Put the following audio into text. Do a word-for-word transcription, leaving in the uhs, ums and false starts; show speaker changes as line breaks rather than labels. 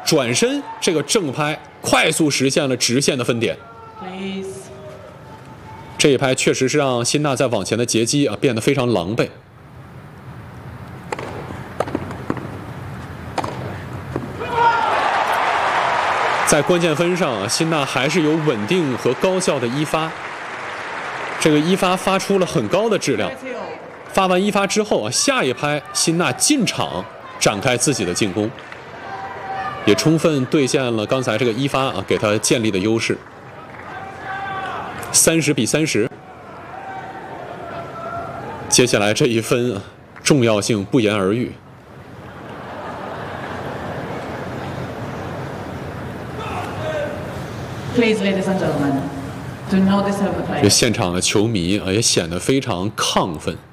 转身这个正拍快速实现了直线的分点。这一拍确实是让辛纳在网前的截击啊变得非常狼狈。在关键分上啊，辛纳还是有稳定和高效的一发。这个一发发出了很高的质量。发完一发之后啊，下一拍辛纳进场展开自己的进攻，也充分兑现了刚才这个一发啊给他建立的优势。三十比三十，接下来这一分啊，重要性不言而喻。
Please, ladies and gentlemen, do not disturb the player.
这现场的球迷啊也显得非常亢奋。